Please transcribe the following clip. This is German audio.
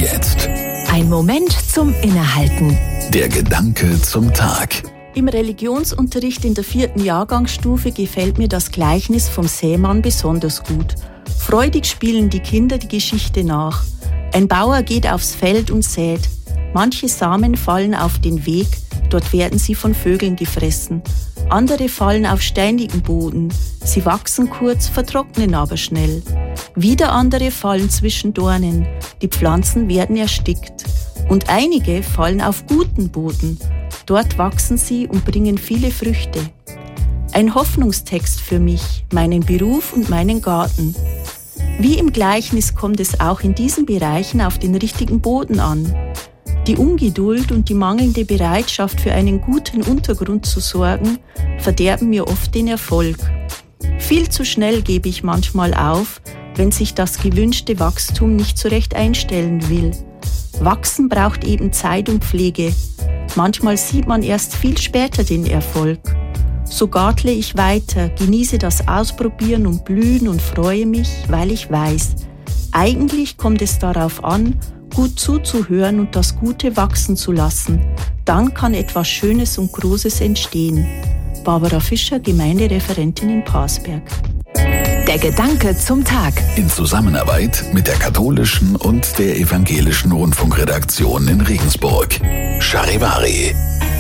jetzt? Ein Moment zum Innehalten. Der Gedanke zum Tag. Im Religionsunterricht in der 4. Jahrgangsstufe gefällt mir das Gleichnis vom Sämann besonders gut. Freudig spielen die Kinder die Geschichte nach. Ein Bauer geht aufs Feld und sät. Manche Samen fallen auf den Weg, dort werden sie von Vögeln gefressen. Andere fallen auf steinigen Boden. Sie wachsen kurz, vertrocknen aber schnell. Wieder andere fallen zwischen Dornen. Die Pflanzen werden erstickt. Und einige fallen auf guten Boden. Dort wachsen sie und bringen viele Früchte. Ein Hoffnungstext für mich, meinen Beruf und meinen Garten. Wie im Gleichnis kommt es auch in diesen Bereichen auf den richtigen Boden an. Die Ungeduld und die mangelnde Bereitschaft für einen guten Untergrund zu sorgen, verderben mir oft den Erfolg. Viel zu schnell gebe ich manchmal auf, wenn sich das gewünschte Wachstum nicht so recht einstellen will. Wachsen braucht eben Zeit und Pflege. Manchmal sieht man erst viel später den Erfolg. So gartle ich weiter, genieße das Ausprobieren und Blühen und freue mich, weil ich weiß, eigentlich kommt es darauf an, gut zuzuhören und das Gute wachsen zu lassen. Dann kann etwas Schönes und Großes entstehen. Barbara Fischer, Gemeindereferentin in Parsberg. Der Gedanke zum Tag. In Zusammenarbeit mit der katholischen und der evangelischen Rundfunkredaktion in Regensburg. Charivari.